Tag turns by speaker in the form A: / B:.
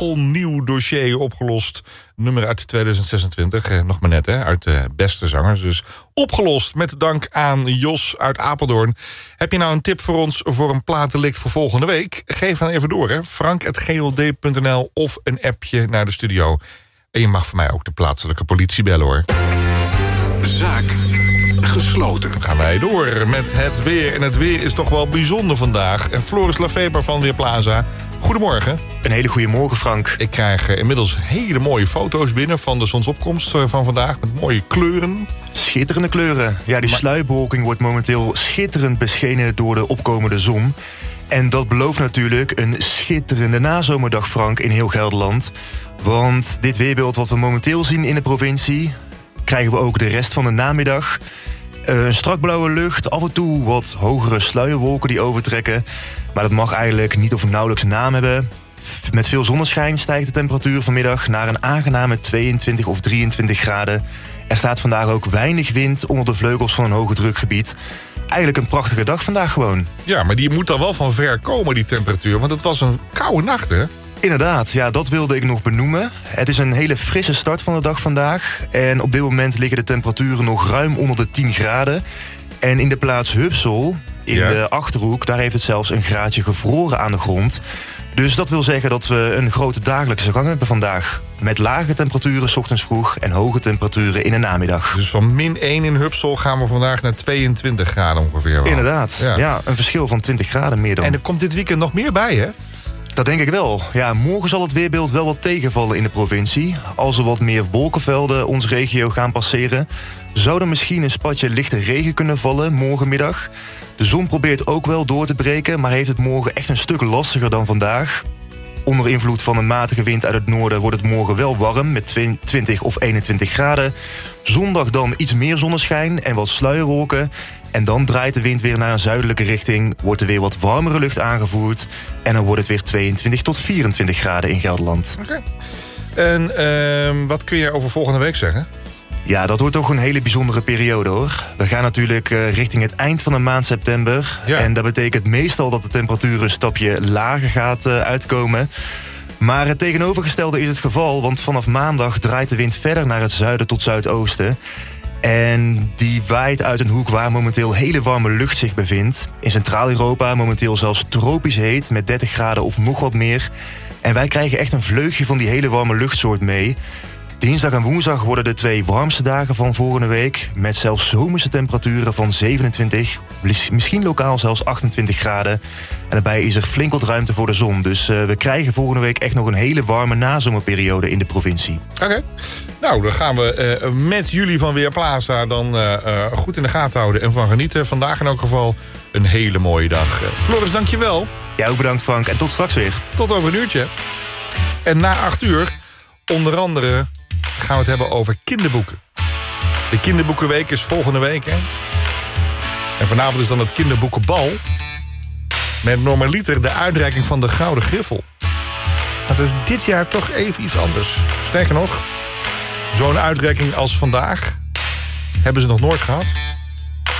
A: spiegelnieuw dossier opgelost. Nummer uit 2026, nog maar net, hè, uit de beste zangers. Dus opgelost met dank aan Jos uit Apeldoorn. Heb je nou een tip voor ons voor een plaatdelict voor volgende week? Geef dan even door, hè. frank@gld.nl of een appje naar de studio. En je mag voor mij ook de plaatselijke politie bellen, hoor.
B: Zaak gesloten.
A: Dan gaan wij door met het weer. En het weer is toch wel bijzonder vandaag. En Floris Lafeber van Weerplaza. Goedemorgen.
C: Een hele goede morgen, Frank.
A: Ik krijg inmiddels hele mooie foto's binnen van de zonsopkomst van vandaag. Met mooie kleuren.
C: Schitterende kleuren. Ja, die sluierbewolking wordt momenteel schitterend beschenen door de opkomende zon. En dat belooft natuurlijk een schitterende nazomerdag, Frank, in heel Gelderland. Want dit weerbeeld wat we momenteel zien in de provincie, krijgen we ook de rest van de namiddag. Een strak blauwe lucht, af en toe wat hogere sluierwolken die overtrekken. Maar dat mag eigenlijk niet of nauwelijks naam hebben. Met veel zonneschijn stijgt de temperatuur vanmiddag naar een aangename 22 of 23 graden. Er staat vandaag ook weinig wind onder de vleugels van een hoge drukgebied. Eigenlijk een prachtige dag vandaag gewoon.
A: Ja, maar die moet dan wel van ver komen, die temperatuur. Want het was een koude nacht, hè?
C: Inderdaad, ja, dat wilde ik nog benoemen. Het is een hele frisse start van de dag vandaag. En op dit moment liggen de temperaturen nog ruim onder de 10 graden. En in de plaats Hupsel, in de Achterhoek, daar heeft het zelfs een graadje gevroren aan de grond. Dus dat wil zeggen dat we een grote dagelijkse gang hebben vandaag. Met lage temperaturen 's ochtends vroeg en hoge temperaturen in de namiddag.
A: Dus van -1 in Hupsel gaan we vandaag naar 22 graden ongeveer wel.
C: Inderdaad, ja, een verschil van 20 graden meer dan.
A: En er komt dit weekend nog meer bij, hè?
C: Dat denk ik wel. Ja, morgen zal het weerbeeld wel wat tegenvallen in de provincie. Als er wat meer wolkenvelden onze regio gaan passeren, zou er misschien een spatje lichte regen kunnen vallen morgenmiddag. De zon probeert ook wel door te breken, maar heeft het morgen echt een stuk lastiger dan vandaag. Onder invloed van een matige wind uit het noorden wordt het morgen wel warm met 20 of 21 graden. Zondag dan iets meer zonneschijn en wat sluierwolken. En dan draait de wind weer naar een zuidelijke richting, wordt er weer wat warmere lucht aangevoerd en dan wordt het weer 22 tot 24 graden in Gelderland.
A: Oké. En wat kun je over volgende week zeggen?
C: Ja, dat wordt toch een hele bijzondere periode, hoor. We gaan natuurlijk richting het eind van de maand september. Ja. En dat betekent meestal dat de temperatuur een stapje lager gaat uitkomen. Maar het tegenovergestelde is het geval, want vanaf maandag draait de wind verder naar het zuiden tot zuidoosten. En die waait uit een hoek waar momenteel hele warme lucht zich bevindt. In Centraal-Europa momenteel zelfs tropisch heet met 30 graden of nog wat meer. En wij krijgen echt een vleugje van die hele warme luchtsoort mee. Dinsdag en woensdag worden de 2 warmste dagen van volgende week, met zelfs zomerse temperaturen van 27, misschien lokaal zelfs 28 graden. En daarbij is er flink wat ruimte voor de zon. Dus we krijgen volgende week echt nog een hele warme nazomerperiode in de provincie.
A: Oké. Nou, dan gaan we met jullie van Weerplaza dan goed in de gaten houden en van genieten. Vandaag in elk geval een hele mooie dag. Floris, dankjewel.
C: Ja, ook bedankt, Frank. En tot straks weer.
A: Tot over een uurtje. En na 8 uur, onder andere, gaan we het hebben over kinderboeken. De kinderboekenweek is volgende week, hè? En vanavond is dan het kinderboekenbal. Met normaliter de uitreiking van de Gouden Griffel. Maar dat is dit jaar toch even iets anders. Sterker nog, zo'n uitreiking als vandaag hebben ze nog nooit gehad.